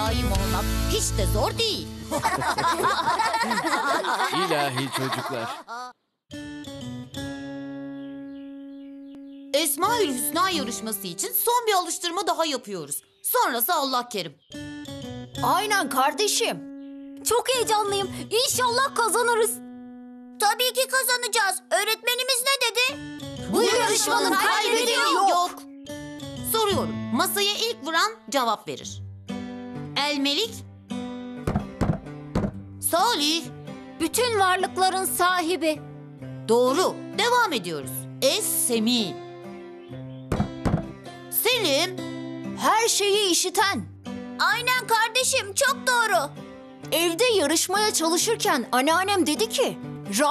daim olmak hiç de zor değil. İlahi çocuklar. Esmaül Hüsna yarışması için son bir alıştırma daha yapıyoruz. Sonrası Allah kerim. Aynen kardeşim. Çok heyecanlıyım. İnşallah kazanırız. Tabii ki kazanacağız. Öğretmenimiz ne dedi? Bu yarışmanın kaybedeni yok. Soruyorum. Masaya ilk vuran cevap verir. Elmelik. Salih. Bütün varlıkların sahibi. Doğru. Devam ediyoruz. Es-Semi. Selim. Her şeyi işiten. Aynen kardeşim, çok doğru. Evde yarışmaya çalışırken anneannem dedi ki...